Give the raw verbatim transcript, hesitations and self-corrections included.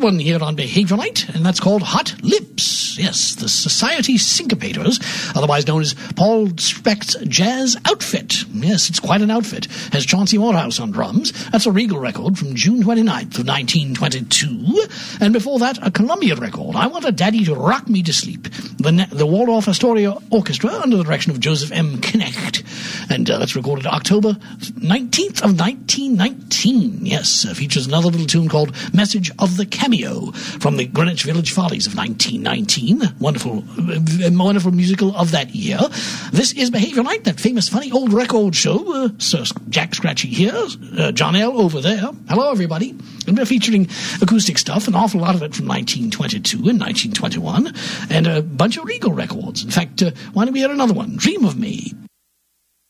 one here on Behavior Night, and that's called Hot Lips. Yes, the Society Syncopators, otherwise known as Paul Specht's Jazz Outfit. Yes, it's quite an outfit. Has Chauncey Morehouse on drums. That's a Regal record from June twenty-ninth of nineteen twenty-two. And before that, a Columbia record, I Want a Daddy to Rock Me to Sleep. The, the Waldorf Astoria Orchestra under the direction of Joseph M. Knecht. And uh, that's recorded October nineteenth of nineteen nineteen. Yes, uh, features another little tune called Message of the Cameo from the Greenwich Village Follies of nineteen nineteen. Wonderful, uh, wonderful musical of that year. This is Behavior Night, that famous funny old record show. Uh, Sir Jack Scratchy here, uh, John L. over there. Hello, everybody. And we're featuring acoustic stuff, an awful lot of it from nineteen twenty-two and nineteen twenty-one, and a bunch of Regal records. In fact, uh, why don't we hear another one? Dream of Me.